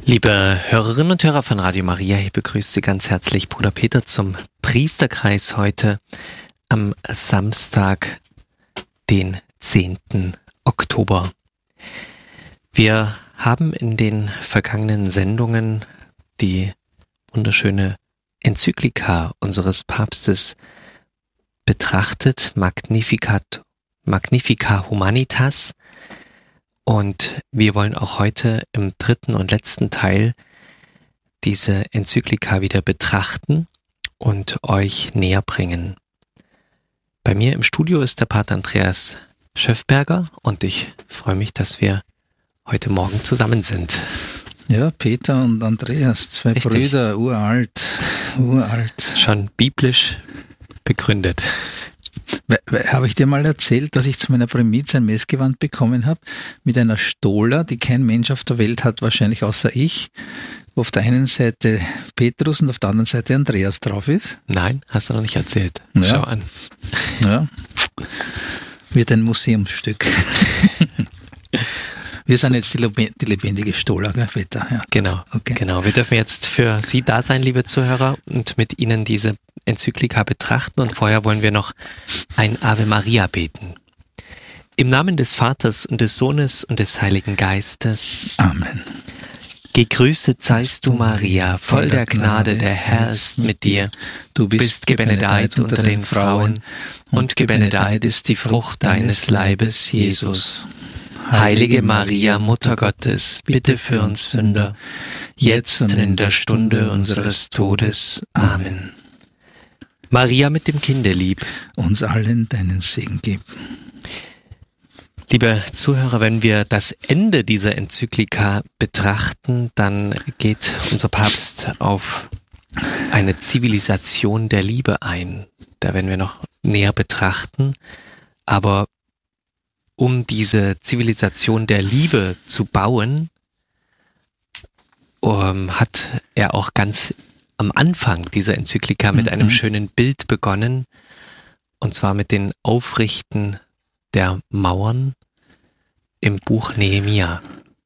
Liebe Hörerinnen und Hörer von Radio Maria, hier begrüßt Sie ganz herzlich Bruder Peter zum Priesterkreis heute am Samstag, den 10. Oktober. Wir haben in den vergangenen Sendungen die wunderschöne Enzyklika unseres Papstes betrachtet, Magnifica Humanitas. Und wir wollen auch heute im dritten und letzten Teil diese Enzyklika wieder betrachten und euch näher bringen. Bei mir im Studio ist der Pater Andreas Schöffberger und ich freue mich, dass wir heute Morgen zusammen sind. Ja, Peter und Andreas, zwei Richtig. Brüder, uralt. Schon biblisch begründet. Habe ich dir mal erzählt, dass ich zu meiner Primiz ein Messgewand bekommen habe mit einer Stola, die kein Mensch auf der Welt hat, wahrscheinlich außer ich, wo auf der einen Seite Petrus und auf der anderen Seite Andreas drauf ist? Nein, hast du noch nicht erzählt. Ja. Schau an. Ja, wird ein Museumsstück. Wir sind jetzt die lebendige Stola, gell, Peter? Ja. Genau, Okay. genau. Wir dürfen jetzt für Sie da sein, liebe Zuhörer, und mit Ihnen diese Enzyklika betrachten. Und vorher wollen wir noch ein Ave Maria beten. Im Namen des Vaters und des Sohnes und des Heiligen Geistes. Amen. Gegrüßet seist du, Maria, voll der Gnade, der Herr ist mit dir. Du bist gebenedeit unter den Frauen, und gebenedeit ist die Frucht deines Leibes, Jesus. Heilige Maria, Mutter Gottes, bitte für uns Sünder, jetzt und in der Stunde unseres Todes. Amen. Maria mit dem Kindelieb. Uns allen deinen Segen gib. Liebe Zuhörer, wenn wir das Ende dieser Enzyklika betrachten, dann geht unser Papst auf eine Zivilisation der Liebe ein. Da werden wir noch näher betrachten. Aber um diese Zivilisation der Liebe zu bauen, hat er auch ganz am Anfang dieser Enzyklika mit einem schönen Bild begonnen, und zwar mit den Aufrichten der Mauern im Buch Nehemia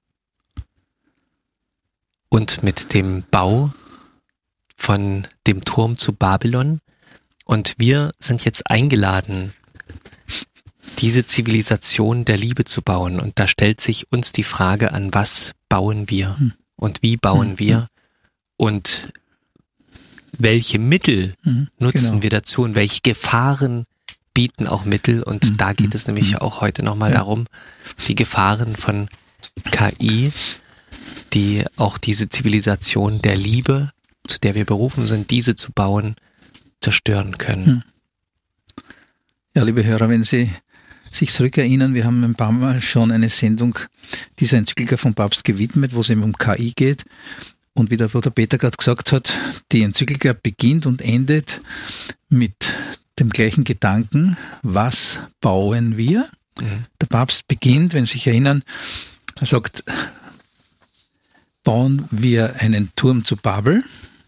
und mit dem Bau von dem Turm zu Babylon. Und wir sind jetzt eingeladen, diese Zivilisation der Liebe zu bauen. Und da stellt sich uns die Frage an, was bauen wir und wie bauen wir und welche Mittel nutzen wir dazu und welche Gefahren bieten auch Mittel. Und da geht es nämlich auch heute nochmal darum, die Gefahren von KI, die auch diese Zivilisation der Liebe, zu der wir berufen sind, diese zu bauen, zerstören können. Ja, liebe Hörer, wenn Sie sich zurückerinnern, wir haben ein paar Mal schon eine Sendung dieser Enzyklika vom Papst gewidmet, wo es eben um KI geht. Und wie der Bruder Peter gerade gesagt hat, die Enzyklika beginnt und endet mit dem gleichen Gedanken, was bauen wir? Der Papst beginnt, wenn Sie sich erinnern, er sagt, bauen wir einen Turm zu Babel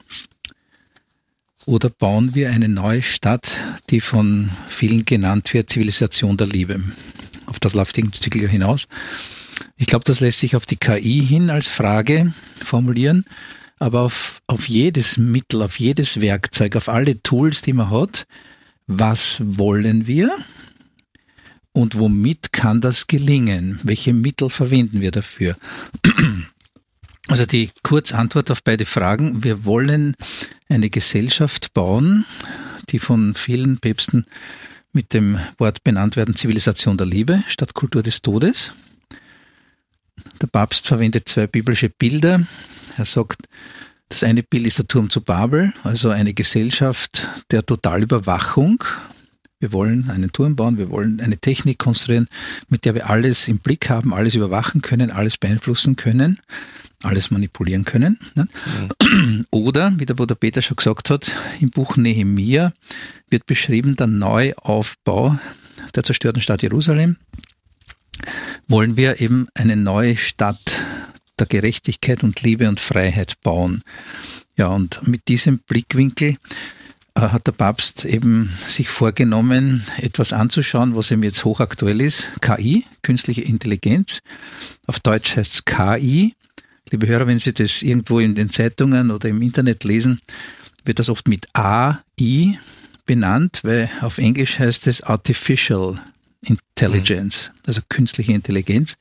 oder bauen wir eine neue Stadt, die von vielen genannt wird, Zivilisation der Liebe. Auf das läuft die Enzyklika hinaus. Ich glaube, das lässt sich auf die KI hin als Frage formulieren, aber auf jedes Mittel, auf jedes Werkzeug, auf alle Tools, die man hat, was wollen wir und womit kann das gelingen? Welche Mittel verwenden wir dafür? Also die Kurzantwort auf beide Fragen: Wir wollen eine Gesellschaft bauen, die von vielen Päpsten mit dem Wort benannt werden, Zivilisation der Liebe statt Kultur des Todes. Der Papst verwendet zwei biblische Bilder. Er sagt, das eine Bild ist der Turm zu Babel, also eine Gesellschaft der Totalüberwachung. Wir wollen einen Turm bauen, wir wollen eine Technik konstruieren, mit der wir alles im Blick haben, alles überwachen können, alles beeinflussen können, alles manipulieren können. Oder, wie der Bruder Peter schon gesagt hat, im Buch Nehemia wird beschrieben der Neuaufbau der zerstörten Stadt Jerusalem. Wollen wir eben eine neue Stadt der Gerechtigkeit und Liebe und Freiheit bauen. Ja, und mit diesem Blickwinkel hat der Papst eben sich vorgenommen, etwas anzuschauen, was ihm jetzt hochaktuell ist. KI, künstliche Intelligenz. Auf Deutsch heißt es KI, Liebe Hörer, wenn Sie das irgendwo in den Zeitungen oder im Internet lesen, wird das oft mit AI benannt, weil auf Englisch heißt es Artificial Intelligence, also künstliche Intelligenz.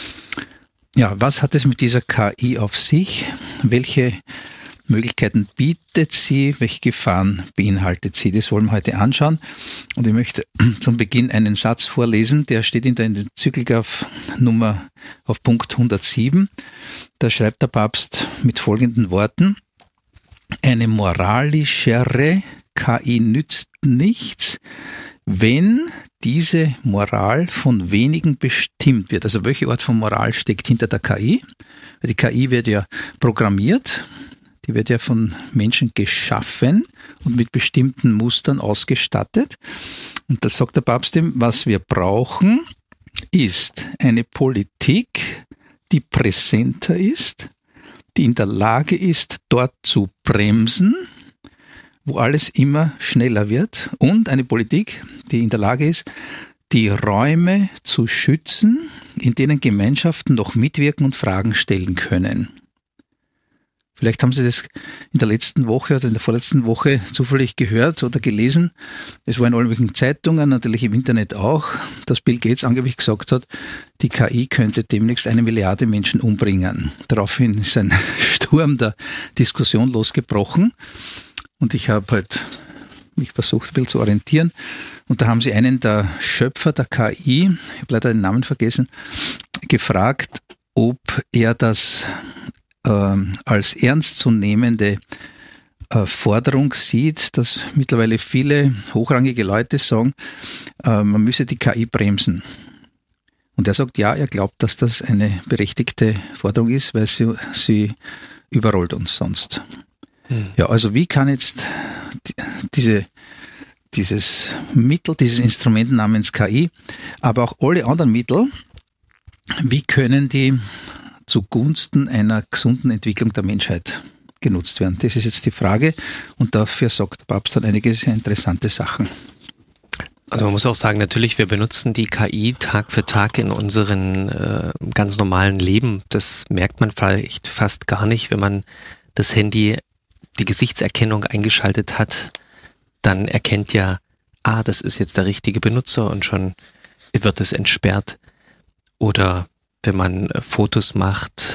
Ja, was hat es mit dieser KI auf sich? Welche Möglichkeiten bietet sie? Welche Gefahren beinhaltet sie? Das wollen wir heute anschauen. Und ich möchte zum Beginn einen Satz vorlesen, der steht in der Enzyklika auf Punkt 107. Da schreibt der Papst mit folgenden Worten: Eine moralischere KI nützt nichts, wenn diese Moral von wenigen bestimmt wird. Also welche Art von Moral steckt hinter der KI? Die KI wird ja programmiert, die wird ja von Menschen geschaffen und mit bestimmten Mustern ausgestattet. Und das sagt der Papst ihm, was wir brauchen, ist eine Politik, die präsenter ist, die in der Lage ist, dort zu bremsen, wo alles immer schneller wird, und eine Politik, die in der Lage ist, die Räume zu schützen, in denen Gemeinschaften noch mitwirken und Fragen stellen können. Vielleicht haben Sie das in der letzten Woche oder in der vorletzten Woche zufällig gehört oder gelesen. Es war in allen möglichen Zeitungen, natürlich im Internet auch, dass Bill Gates angeblich gesagt hat, die KI könnte demnächst 1 Milliarde Menschen umbringen. Daraufhin ist ein Sturm der Diskussion losgebrochen. Und ich habe halt mich versucht, ein bisschen zu orientieren. Und da haben sie einen der Schöpfer der KI, ich habe leider den Namen vergessen, gefragt, ob er das als ernstzunehmende Forderung sieht, dass mittlerweile viele hochrangige Leute sagen, man müsse die KI bremsen. Und er sagt, ja, er glaubt, dass das eine berechtigte Forderung ist, weil sie überrollt uns sonst. Ja, also wie kann jetzt dieses Mittel, dieses Instrument namens KI, aber auch alle anderen Mittel, wie können die zugunsten einer gesunden Entwicklung der Menschheit genutzt werden? Das ist jetzt die Frage, und dafür sagt der Papst dann einige sehr interessante Sachen. Also man muss auch sagen, natürlich, wir benutzen die KI Tag für Tag in unserem ganz normalen Leben. Das merkt man vielleicht fast gar nicht, wenn man das Handy, die Gesichtserkennung eingeschaltet hat, dann erkennt ja, das ist jetzt der richtige Benutzer, und schon wird es entsperrt. Oder wenn man Fotos macht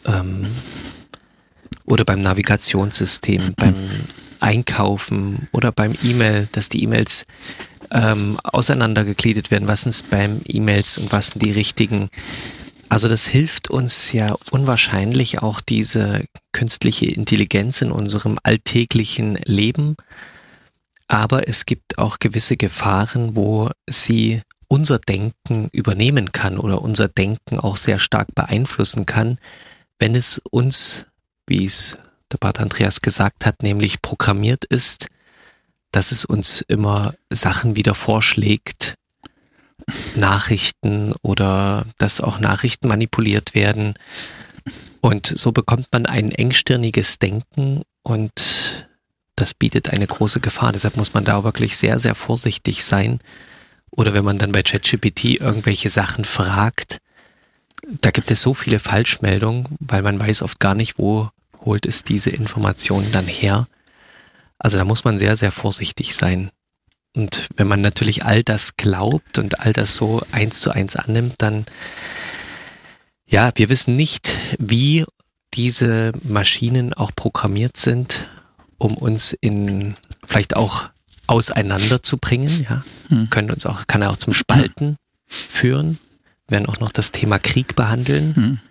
oder beim Navigationssystem, beim Einkaufen oder beim E-Mail, dass die E-Mails auseinandergegliedert werden, was sind Spam E-Mails und was sind die richtigen. Also das hilft uns ja unwahrscheinlich, auch diese künstliche Intelligenz in unserem alltäglichen Leben. Aber es gibt auch gewisse Gefahren, wo sie unser Denken übernehmen kann oder unser Denken auch sehr stark beeinflussen kann, wenn es uns, wie es der Pater Andreas gesagt hat, nämlich programmiert ist, dass es uns immer Sachen wieder vorschlägt, Nachrichten, oder dass auch Nachrichten manipuliert werden. Und so bekommt man ein engstirniges Denken, und das bietet eine große Gefahr. Deshalb muss man da wirklich sehr, sehr vorsichtig sein. Oder wenn man dann bei ChatGPT irgendwelche Sachen fragt, da gibt es so viele Falschmeldungen, weil man weiß oft gar nicht, wo holt es diese Informationen dann her. Also da muss man sehr, sehr vorsichtig sein. Und wenn man natürlich all das glaubt und all das so 1:1 annimmt, dann, ja, wir wissen nicht, wie diese Maschinen auch programmiert sind, um uns vielleicht auch auseinanderzubringen, ja. Kann auch zum Spalten führen. Wir werden auch noch das Thema Krieg behandeln.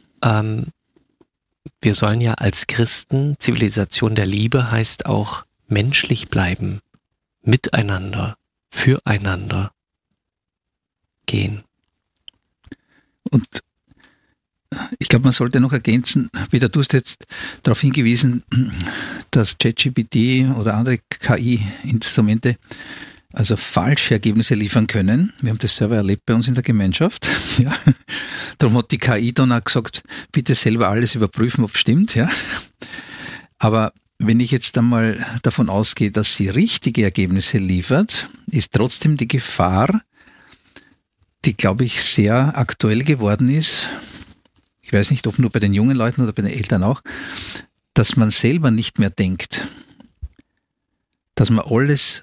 Wir sollen ja als Christen, Zivilisation der Liebe heißt auch menschlich bleiben, miteinander, füreinander gehen. Und ich glaube, man sollte noch ergänzen, Peter, du hast jetzt darauf hingewiesen, dass ChatGPT oder andere KI-Instrumente also falsche Ergebnisse liefern können. Wir haben das selber erlebt bei uns in der Gemeinschaft. Ja. Darum hat die KI dann auch gesagt, bitte selber alles überprüfen, ob es stimmt. Ja. Aber wenn ich jetzt einmal davon ausgehe, dass sie richtige Ergebnisse liefert, ist trotzdem die Gefahr, die, glaube ich, sehr aktuell geworden ist. ich weiß nicht, ob nur bei den jungen Leuten oder bei den Eltern auch, dass man selber nicht mehr denkt. Dass man alles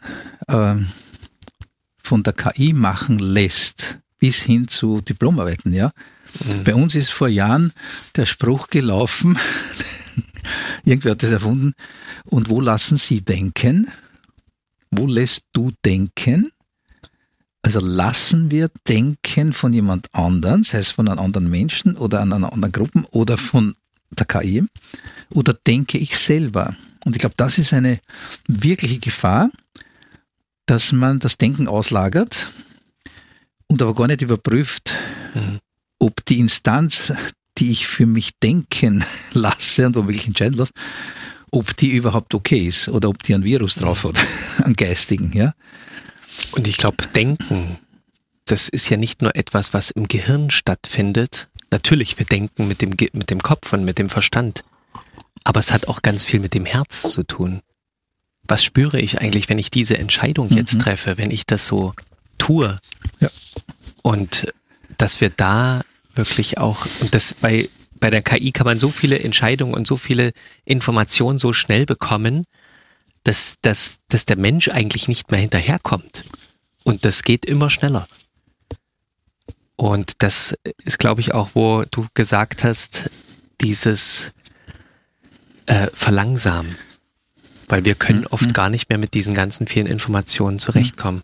von der KI machen lässt, bis hin zu Diplomarbeiten, ja. Bei uns ist vor Jahren der Spruch gelaufen, irgendwer hat das erfunden, und wo lassen Sie denken? Wo lässt du denken? Also lassen wir denken von jemand anderem, sei es von einem anderen Menschen oder an einer anderen Gruppe oder von der KI, oder denke ich selber? Und ich glaube, das ist eine wirkliche Gefahr, dass man das Denken auslagert und aber gar nicht überprüft, ob die Instanz, die ich für mich denken lasse und womöglich entscheiden lasse, ob die überhaupt okay ist oder ob die ein Virus drauf hat, einen geistigen, ja. Und ich glaube, Denken, das ist ja nicht nur etwas, was im Gehirn stattfindet. Natürlich, wir denken mit dem Kopf und mit dem Verstand. Aber es hat auch ganz viel mit dem Herz zu tun. Was spüre ich eigentlich, wenn ich diese Entscheidung jetzt treffe, wenn ich das so tue? Ja. Und dass wir da wirklich auch, und das bei der KI kann man so viele Entscheidungen und so viele Informationen so schnell bekommen, dass der Mensch eigentlich nicht mehr hinterherkommt. Und das geht immer schneller. Und das ist, glaube ich, auch, wo du gesagt hast, dieses Verlangsamen. Weil wir können oft gar nicht mehr mit diesen ganzen vielen Informationen zurechtkommen.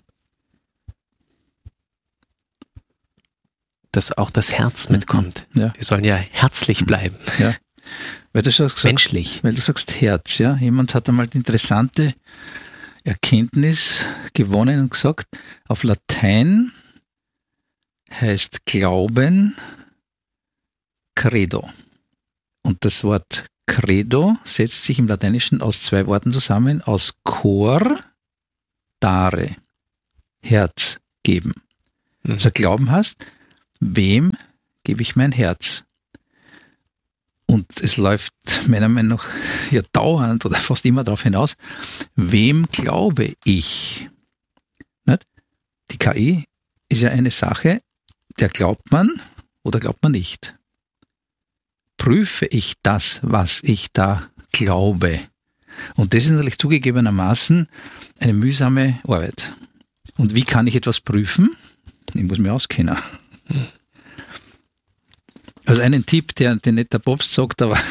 Dass auch das Herz mitkommt. Ja. Wir sollen ja herzlich bleiben. Ja. Weil du sagst, menschlich. Weil du sagst Herz, ja. Jemand hat einmal die interessante Erkenntnis gewonnen und gesagt, auf Latein heißt Glauben Credo. Und das Wort Credo setzt sich im Lateinischen aus 2 Worten zusammen, aus Cor, dare, Herz geben. Also Glauben heißt, wem gebe ich mein Herz? Und es läuft meiner Meinung nach ja dauernd oder fast immer darauf hinaus, wem glaube ich? Nicht? Die KI ist ja eine Sache, der glaubt man oder glaubt man nicht. Prüfe ich das, was ich da glaube? Und das ist natürlich zugegebenermaßen eine mühsame Arbeit. Und wie kann ich etwas prüfen? Ich muss mich auskennen. Also einen Tipp, den nicht der Papst sagt, aber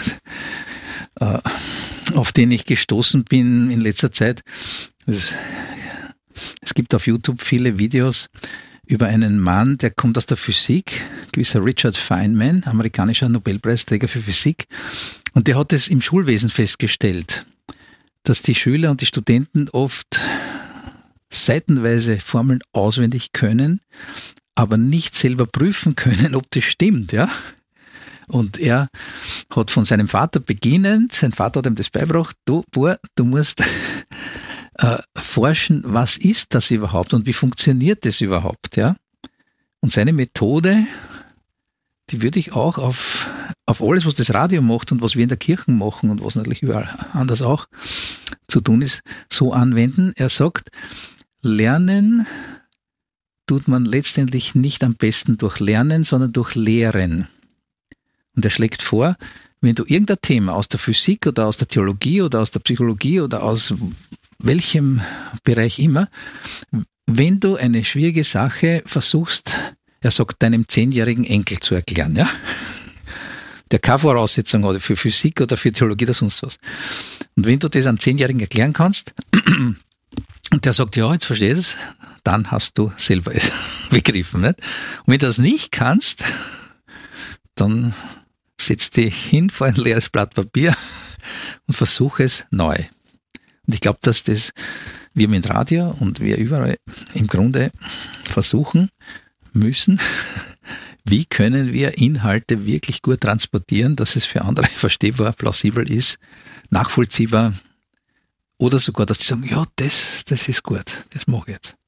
auf den ich gestoßen bin in letzter Zeit. Es gibt auf YouTube viele Videos über einen Mann, der kommt aus der Physik, gewisser Richard Feynman, amerikanischer Nobelpreisträger für Physik. Und der hat es im Schulwesen festgestellt, dass die Schüler und die Studenten oft seitenweise Formeln auswendig können, aber nicht selber prüfen können, ob das stimmt, ja. Und er hat von seinem Vater beginnend, sein Vater hat ihm das beigebracht, du musst forschen, was ist das überhaupt und wie funktioniert das überhaupt, ja. Und seine Methode, die würde ich auch auf alles, was das Radio macht und was wir in der Kirche machen und was natürlich überall anders auch zu tun ist, so anwenden. Er sagt, lernen tut man letztendlich nicht am besten durch Lernen, sondern durch Lehren. Und er schlägt vor, wenn du irgendein Thema aus der Physik oder aus der Theologie oder aus der Psychologie oder aus welchem Bereich immer, wenn du eine schwierige Sache versuchst, er sagt, deinem 10-jährigen Enkel zu erklären, ja, der keine Voraussetzung hat für Physik oder für Theologie oder sonst was. Und wenn du das einem 10-jährigen erklären kannst, und der sagt, ja, jetzt verstehe ich es, dann hast du selber es begriffen. Nicht? Und wenn du das nicht kannst, dann setz dich hin vor ein leeres Blatt Papier und versuche es neu. Und ich glaube, dass das wir mit Radio und wir überall im Grunde versuchen müssen, wie können wir Inhalte wirklich gut transportieren, dass es für andere verstehbar, plausibel ist, nachvollziehbar oder sogar, dass die sagen, ja, das ist gut, das mag ich jetzt.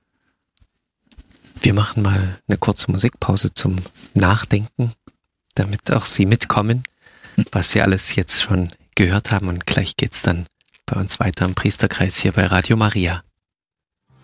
Wir machen mal eine kurze Musikpause zum Nachdenken, damit auch Sie mitkommen, was Sie alles jetzt schon gehört haben, und gleich geht's dann bei uns weiter im Priesterkreis hier bei Radio Maria.